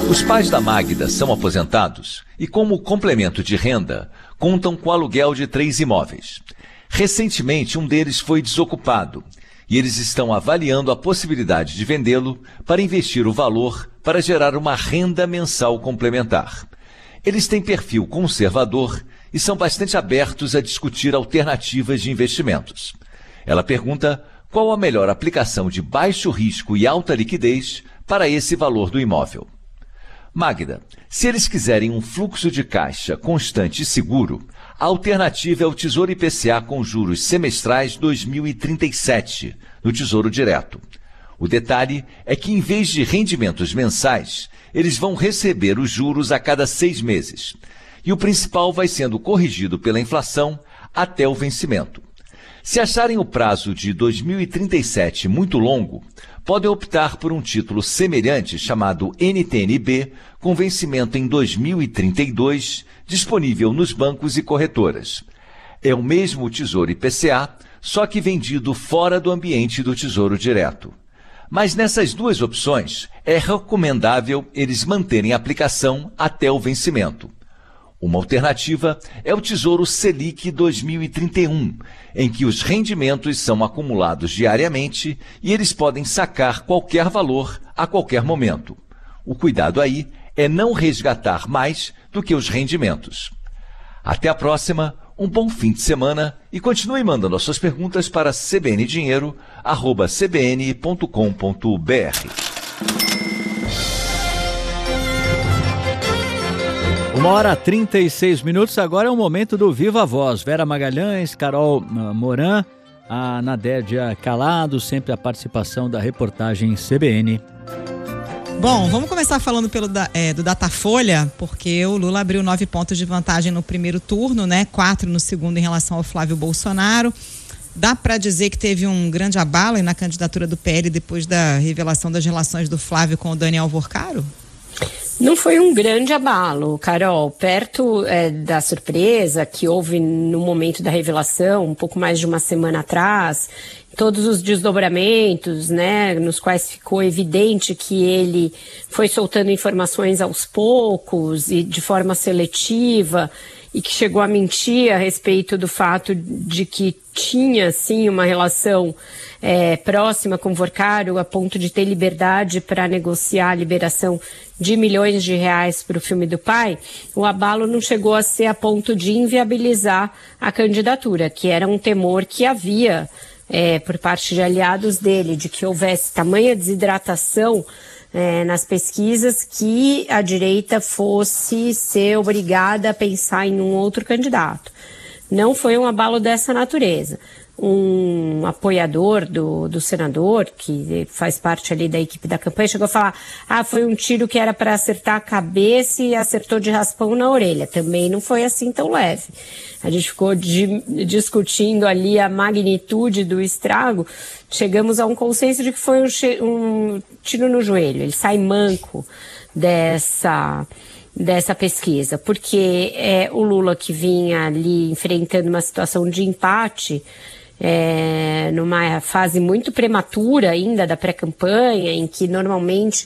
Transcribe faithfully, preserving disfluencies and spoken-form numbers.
Os pais da Magda são aposentados e, como complemento de renda, contam com o aluguel de três imóveis. Recentemente, um deles foi desocupado e eles estão avaliando a possibilidade de vendê-lo para investir o valor para gerar uma renda mensal complementar. Eles têm perfil conservador e são bastante abertos a discutir alternativas de investimentos. Ela pergunta qual a melhor aplicação de baixo risco e alta liquidez para esse valor do imóvel. Magda, se eles quiserem um fluxo de caixa constante e seguro, a alternativa é o Tesouro I P C A com juros semestrais dois mil e trinta e sete, no Tesouro Direto. O detalhe é que, em vez de rendimentos mensais, eles vão receber os juros a cada seis meses. E o principal vai sendo corrigido pela inflação até o vencimento. Se acharem o prazo de dois mil e trinta e sete muito longo, podem optar por um título semelhante chamado N T N B, com vencimento em dois mil e trinta e dois, disponível nos bancos e corretoras. É o mesmo Tesouro I P C A, só que vendido fora do ambiente do Tesouro Direto. Mas nessas duas opções, é recomendável eles manterem a aplicação até o vencimento. Uma alternativa é o Tesouro Selic dois mil e trinta e um, em que os rendimentos são acumulados diariamente e eles podem sacar qualquer valor a qualquer momento. O cuidado aí é não resgatar mais do que os rendimentos. Até a próxima, um bom fim de semana e continue mandando as suas perguntas para c b n dinheiro arroba c b n ponto com ponto b r. Uma hora e trinta e seis minutos, agora é o momento do Viva Voz. Vera Magalhães, Carol Moran, a Nadédia Calado, sempre a participação da reportagem C B N. Bom, vamos começar falando pelo, é, do Datafolha, porque o Lula abriu nove pontos de vantagem no primeiro turno, né? Quatro no segundo em relação ao Flávio Bolsonaro. Dá para dizer que teve um grande abalo na candidatura do P L depois da revelação das relações do Flávio com o Daniel Vorcaro? Não foi um grande abalo, Carol. Perto é, da surpresa que houve no momento da revelação, um pouco mais de uma semana atrás, todos os desdobramentos, né, nos quais ficou evidente que ele foi soltando informações aos poucos e de forma seletiva e que chegou a mentir a respeito do fato de que tinha, sim, uma relação é, próxima com o Vorcaro a ponto de ter liberdade para negociar a liberação de milhões de reais para o filme do pai. O abalo não chegou a ser a ponto de inviabilizar a candidatura, que era um temor que havia é, por parte de aliados dele, de que houvesse tamanha desidratação É, nas pesquisas que a direita fosse ser obrigada a pensar em um outro candidato. Não foi um abalo dessa natureza. Um apoiador do, do senador, que faz parte ali da equipe da campanha, chegou a falar, ah, foi um tiro que era para acertar a cabeça e acertou de raspão na orelha. Também não foi assim tão leve. A gente ficou de, discutindo ali a magnitude do estrago, chegamos a um consenso de que foi um, um tiro no joelho. Ele sai manco dessa... dessa pesquisa, porque é o Lula que vinha ali enfrentando uma situação de empate, é, numa fase muito prematura ainda da pré-campanha, em que normalmente